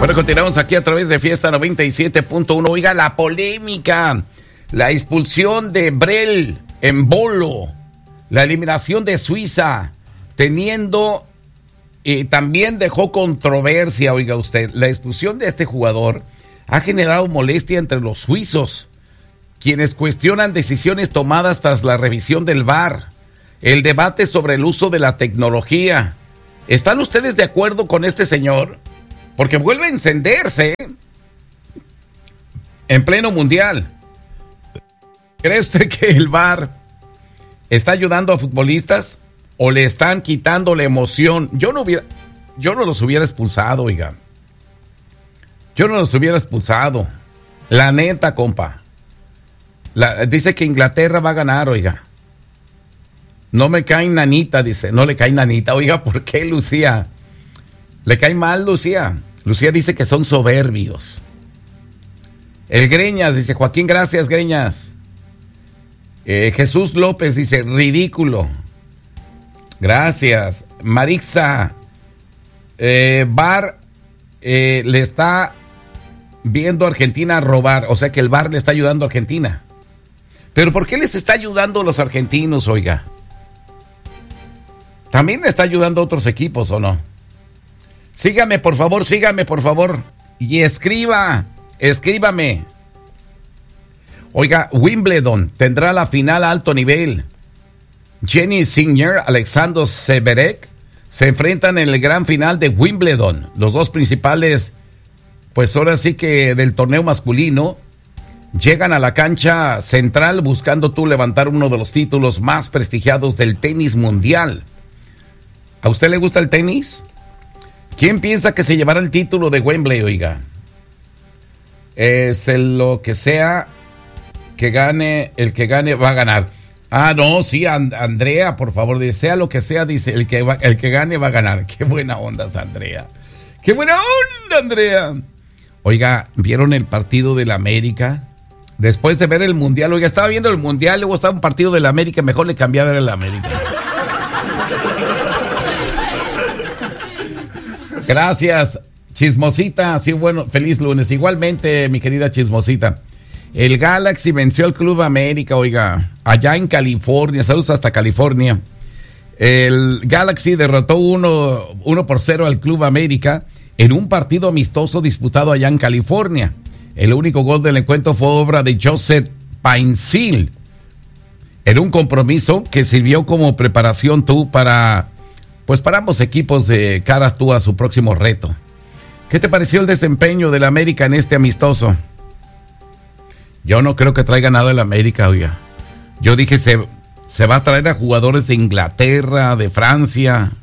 Bueno, continuamos aquí a través de Fiesta 97.1. Oiga, la polémica, la expulsión de Brel en Bolo, la eliminación de Suiza, teniendo... también dejó controversia, oiga usted. La expulsión de este jugador ha generado molestia entre los suizos, quienes cuestionan decisiones tomadas tras la revisión del VAR, el debate sobre el uso de la tecnología. ¿Están ustedes de acuerdo con este señor? Porque vuelve a encenderse en pleno mundial. ¿Cree usted que el VAR está ayudando a futbolistas o le están quitando la emoción? Yo no los hubiera expulsado, oiga. Yo no los hubiera expulsado. La neta, compa. Dice que Inglaterra va a ganar, oiga. No me cae nanita, dice. No le cae nanita. Oiga, ¿por qué, Lucía? ¿Le cae mal, Lucía? Lucía dice que son soberbios. El Greñas dice, Joaquín, gracias, Greñas. Jesús López dice, ridículo. Gracias. Marixa, VAR le está viendo a Argentina robar. O sea que el VAR le está ayudando a Argentina. ¿Pero por qué les está ayudando a los argentinos, oiga? ¿También le está ayudando a otros equipos o no? Sígame, por favor. Y escríbame. Oiga, Wimbledon tendrá la final a alto nivel. Jenny Sinner, Alexander Zverev se enfrentan en el gran final de Wimbledon. Los dos principales, pues ahora sí que del torneo masculino, llegan a la cancha central buscando levantar uno de los títulos más prestigiados del tenis mundial. ¿A usted le gusta el tenis? ¿Quién piensa que se llevará el título de Wembley, oiga? Es lo que sea que gane, el que gane va a ganar. Ah, no, sí, Andrea, por favor, sea lo que sea, dice, el que gane va a ganar. Qué buena onda es Andrea. ¡Qué buena onda, Andrea! Oiga, ¿vieron el partido del América? Después de ver el Mundial, oiga, estaba viendo el Mundial, luego estaba un partido del América, mejor le cambié a ver el América. Gracias, Chismosita. Sí, bueno, feliz lunes. Igualmente, mi querida Chismosita. El Galaxy venció al Club América, oiga, allá en California. Saludos hasta California. El Galaxy derrotó 1-0 al Club América en un partido amistoso disputado allá en California. El único gol del encuentro fue obra de Joseph Painsil. Era un compromiso que sirvió como preparación para ambos equipos de cara a su próximo reto. ¿Qué te pareció el desempeño del América en este amistoso? Yo no creo que traiga nada el América, oiga. Yo dije, se va a traer a jugadores de Inglaterra, de Francia.